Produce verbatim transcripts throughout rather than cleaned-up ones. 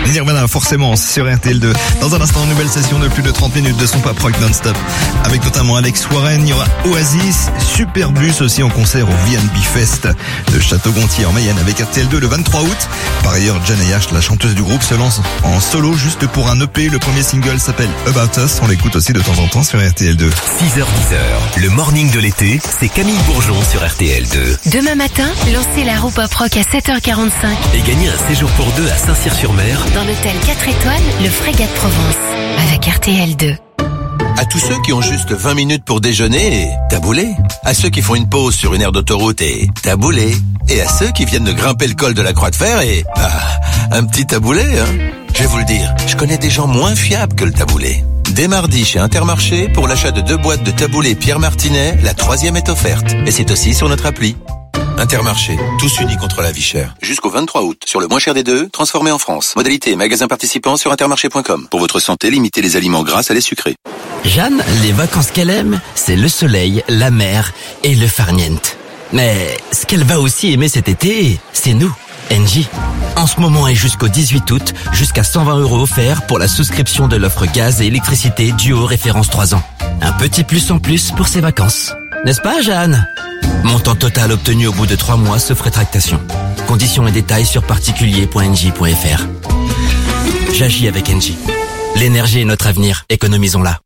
Nirvana, forcément, sur R T L deux. Dans un instant, nouvelle session de plus de trente minutes de son pop rock non-stop. Avec notamment Alex Warren, il y aura Oasis, Superbus aussi en concert au V and B Fest de Château-Gontier en Mayenne avec R T L deux le vingt-trois août. Par ailleurs, Jane H, la chanteuse du groupe, se lance en solo juste pour un E P. Le premier single s'appelle About Us. On l'écoute aussi de temps en temps sur R T L deux. six heures dix heures, le morning de l'été, c'est Camille Bourgeon sur R T L deux. Demain matin, lancez la roue pop rock à sept heures quarante-cinq. Et gagnez un séjour pour deux à Saint-Cyr-sur-Mer Dans l'hôtel quatre étoiles, le Frégate Provence. Avec R T L deux. À tous ceux qui ont juste vingt minutes pour déjeuner et taboulé. À ceux qui font une pause sur une aire d'autoroute et taboulé. Et à ceux qui viennent de grimper le col de la Croix de Fer et... Ah, un petit taboulé, hein. Je vais vous le dire, je connais des gens moins fiables que le taboulé. Dès mardi chez Intermarché, pour l'achat de deux boîtes de taboulé Pierre Martinet, la troisième est offerte. Et c'est aussi sur notre appli. Intermarché, tous unis contre la vie chère. Jusqu'au vingt-trois août, sur le moins cher des deux, transformé en France. Modalité et magasin participant sur intermarché point com. Pour votre santé, limitez les aliments gras à les sucrés. Jeanne, les vacances qu'elle aime, c'est le soleil, la mer et le farniente. Mais ce qu'elle va aussi aimer cet été, c'est nous, Engie. En ce moment et jusqu'au dix-huit août, jusqu'à cent vingt euros offerts pour la souscription de l'offre gaz et électricité duo référence trois ans. Un petit plus en plus pour ses vacances. N'est-ce pas, Jeanne ? Montant total obtenu au bout de trois mois sauf rétractation. Conditions et détails sur particulier point engie point f r. J'agis avec Engie. L'énergie est notre avenir, économisons-la.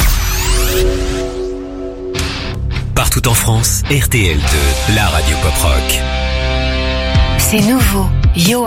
Partout en France, R T L deux, la radio pop rock. C'est nouveau. Yo